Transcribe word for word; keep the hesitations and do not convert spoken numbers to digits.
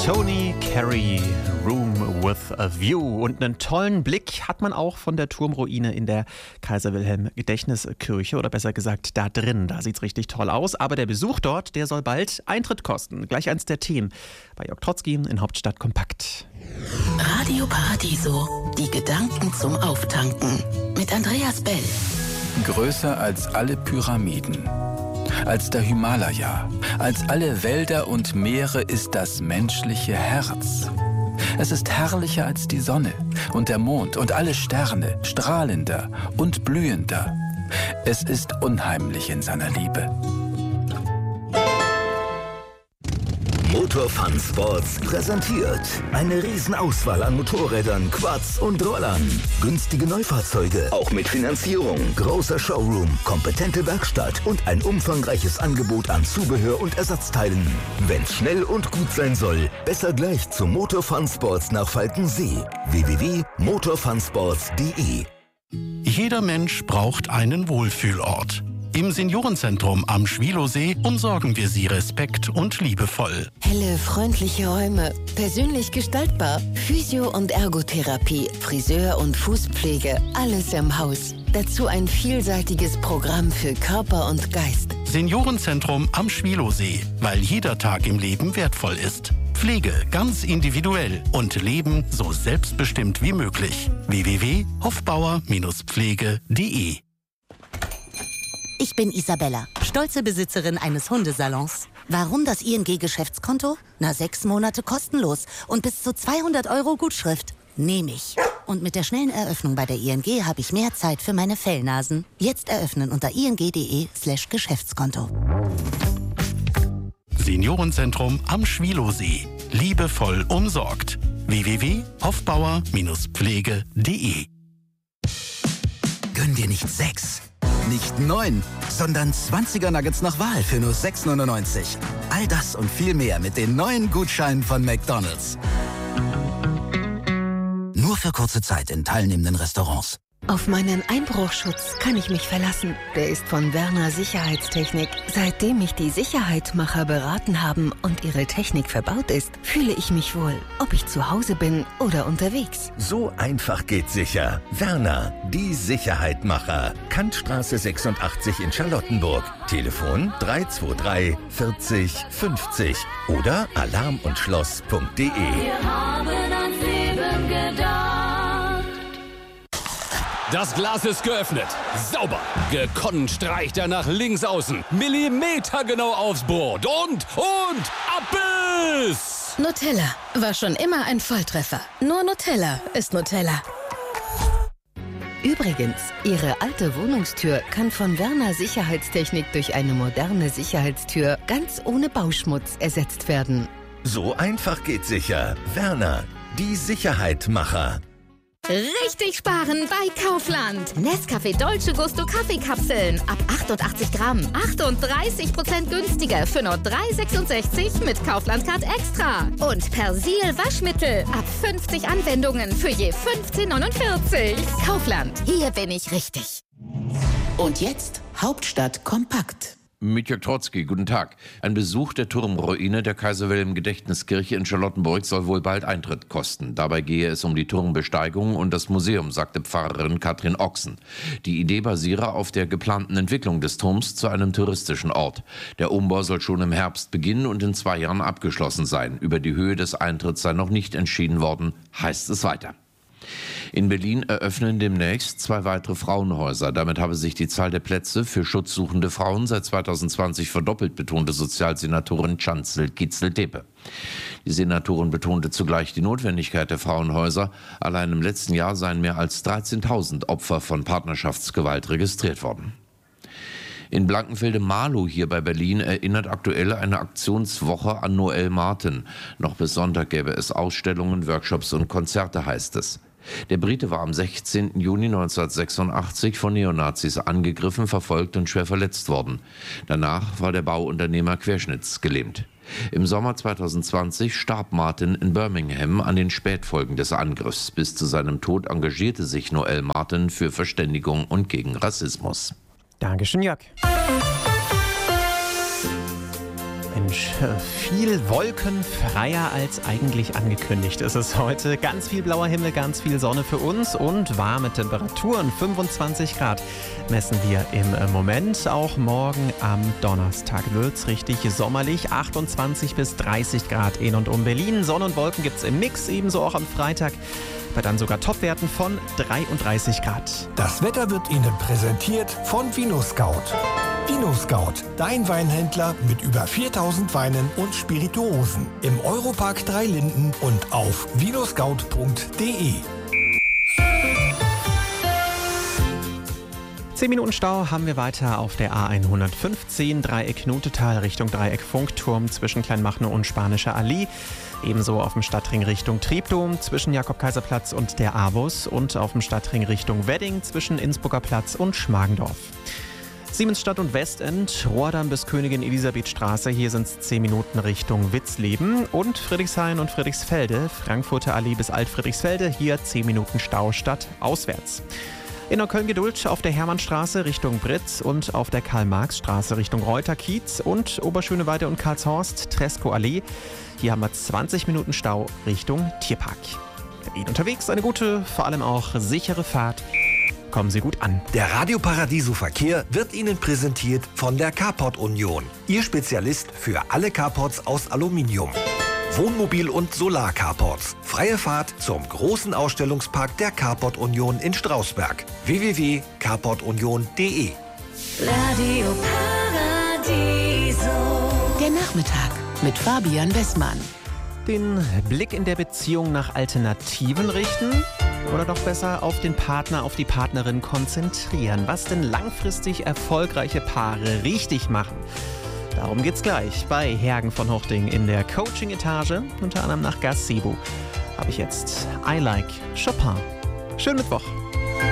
Tony Carey, Room with a View. Und einen tollen Blick hat man auch von der Turmruine in der Kaiser-Wilhelm-Gedächtniskirche. Oder besser gesagt, da drin. Da sieht's richtig toll aus. Aber der Besuch dort, der soll bald Eintritt kosten. Gleich eins der Themen bei Jörg Trotzki in Hauptstadt Kompakt. Radio Paradiso, die Gedanken zum Auftanken. Mit Andreas Bell. Größer als alle Pyramiden, als der Himalaya, als alle Wälder und Meere ist das menschliche Herz. Es ist herrlicher als die Sonne und der Mond und alle Sterne, strahlender und blühender. Es ist unheimlich in seiner Liebe. Motor Fun Sports präsentiert eine Riesenauswahl an Motorrädern, Quads und Rollern. Günstige Neufahrzeuge, auch mit Finanzierung. Großer Showroom, kompetente Werkstatt und ein umfangreiches Angebot an Zubehör und Ersatzteilen. Wenn's schnell und gut sein soll, besser gleich zu Motor Fun Sports nach Falkensee. w w w punkt motorfunsports punkt de. Jeder Mensch braucht einen Wohlfühlort. Im Seniorenzentrum am Schwilowsee umsorgen wir Sie respekt- und liebevoll. Helle, freundliche Räume, persönlich gestaltbar, Physio- und Ergotherapie, Friseur- und Fußpflege, alles im Haus. Dazu ein vielseitiges Programm für Körper und Geist. Seniorenzentrum am Schwilowsee, weil jeder Tag im Leben wertvoll ist. Pflege ganz individuell und Leben so selbstbestimmt wie möglich. w w w punkt hofbauer Pflege punkt de. Ich bin Isabella, stolze Besitzerin eines Hundesalons. Warum das I N G-Geschäftskonto? Na, sechs Monate kostenlos und bis zu zweihundert Euro Gutschrift. Nehme ich. Und mit der schnellen Eröffnung bei der I N G habe ich mehr Zeit für meine Fellnasen. Jetzt eröffnen unter ing.de slash Geschäftskonto. Seniorenzentrum am Schwilowsee. Liebevoll umsorgt. w w w punkt hofbauer Pflege punkt de. Gönn dir nicht sechs, nicht neun, sondern zwanziger Nuggets nach Wahl für nur sechs neunundneunzig. All das und viel mehr mit den neuen Gutscheinen von McDonald's. Nur für kurze Zeit in teilnehmenden Restaurants. Auf meinen Einbruchschutz kann ich mich verlassen. Der ist von Werner Sicherheitstechnik. Seitdem mich die Sicherheitmacher beraten haben und ihre Technik verbaut ist, fühle ich mich wohl, ob ich zu Hause bin oder unterwegs. So einfach geht sicher. Werner, die Sicherheitmacher. Kantstraße sechsundachtzig in Charlottenburg. Telefon drei zwei drei vierzig fünfzig oder alarmundschloss punkt de. Wir haben ans Leben gedacht. Das Glas ist geöffnet. Sauber. Gekonnt streicht er nach links außen. Millimetergenau aufs Brot. Und, und, Abbiss! Nutella war schon immer ein Volltreffer. Nur Nutella ist Nutella. Übrigens, Ihre alte Wohnungstür kann von Werner Sicherheitstechnik durch eine moderne Sicherheitstür ganz ohne Bauschmutz ersetzt werden. So einfach geht sicher. Werner, die Sicherheitmacher. Richtig sparen bei Kaufland. Nescafé Dolce Gusto Kaffeekapseln ab achtundachtzig Gramm. achtunddreißig Prozent günstiger für nur drei Euro sechsundsechzig mit Kaufland Card Extra. Und Persil Waschmittel ab fünfzig Anwendungen für je fünfzehn Euro neunundvierzig. Kaufland, hier bin ich richtig. Und jetzt Hauptstadt kompakt. Mit Jörg Trotzki, guten Tag. Ein Besuch der Turmruine der Kaiser-Wilhelm-Gedächtniskirche in Charlottenburg soll wohl bald Eintritt kosten. Dabei gehe es um die Turmbesteigung und das Museum, sagte Pfarrerin Katrin Ochsen. Die Idee basiere auf der geplanten Entwicklung des Turms zu einem touristischen Ort. Der Umbau soll schon im Herbst beginnen und in zwei Jahren abgeschlossen sein. Über die Höhe des Eintritts sei noch nicht entschieden worden, heißt es weiter. In Berlin eröffnen demnächst zwei weitere Frauenhäuser. Damit habe sich die Zahl der Plätze für schutzsuchende Frauen seit zweitausendzwanzig verdoppelt, betonte Sozialsenatorin Schanzel-Kitzel-Tepe. Die Senatorin betonte zugleich die Notwendigkeit der Frauenhäuser. Allein im letzten Jahr seien mehr als dreizehntausend Opfer von Partnerschaftsgewalt registriert worden. In Blankenfelde-Marlow hier bei Berlin erinnert aktuell eine Aktionswoche an Noel Martin. Noch bis Sonntag gäbe es Ausstellungen, Workshops und Konzerte, heißt es. Der Brite war am sechzehnten Juni neunzehnhundertsechsundachtzig von Neonazis angegriffen, verfolgt und schwer verletzt worden. Danach war der Bauunternehmer querschnittsgelähmt. Im Sommer zweitausendzwanzig starb Martin in Birmingham an den Spätfolgen des Angriffs. Bis zu seinem Tod engagierte sich Noel Martin für Verständigung und gegen Rassismus. Dankeschön, Jörg. Mensch, viel wolkenfreier als eigentlich angekündigt ist es heute. Ganz viel blauer Himmel, ganz viel Sonne für uns und warme Temperaturen. fünfundzwanzig Grad messen wir im Moment. Auch morgen am Donnerstag wird es richtig sommerlich. achtundzwanzig bis dreißig Grad in und um Berlin. Sonne und Wolken gibt es im Mix, ebenso auch am Freitag. Bei dann sogar Topwerten von dreiunddreißig Grad. Das Wetter wird Ihnen präsentiert von VinoScout. VinoScout, dein Weinhändler mit über viertausend Weinen und Spirituosen. Im Europark Dreilinden und auf vinoscout punkt de. zehn Minuten Stau haben wir weiter auf der A hundertfünfzehn, Dreieck Nutetal Richtung Dreieck Funkturm zwischen Kleinmachnow und Spanischer Allee. Ebenso auf dem Stadtring Richtung Triebdom zwischen Jakob-Kaiser-Platz und der Avus und auf dem Stadtring Richtung Wedding zwischen Innsbrucker Platz und Schmargendorf. Siemensstadt und Westend, Rohrdamm bis Königin Elisabethstraße, hier sind es zehn Minuten Richtung Witzleben und Friedrichshain und Friedrichsfelde, Frankfurter Allee bis Alt-Friedrichsfelde, hier zehn Minuten Stau stadtauswärts. In Neukölln Geduld auf der Hermannstraße Richtung Britz und auf der Karl-Marx-Straße Richtung Reuter-Kiez und Oberschöneweide und Karlshorst, Treskow-Allee. Hier haben wir zwanzig Minuten Stau Richtung Tierpark. Ihnen unterwegs eine gute, vor allem auch sichere Fahrt. Kommen Sie gut an. Der Radio Paradiso Verkehr wird Ihnen präsentiert von der Carport Union. Ihr Spezialist für alle Carports aus Aluminium. Wohnmobil- und Solar-Carports. Freie Fahrt zum großen Ausstellungspark der Carport Union in Strausberg. w w w punkt carport union punkt de. Radio Paradiso. Der Nachmittag mit Fabian Westmann. Den Blick in der Beziehung nach Alternativen richten oder doch besser auf den Partner, auf die Partnerin konzentrieren? Was denn langfristig erfolgreiche Paare richtig machen? Darum geht's gleich bei Hergen von Hochding in der Coaching-Etage. Unter anderem nach Gazebo habe ich jetzt I Like Chopin. Schönen Mittwoch.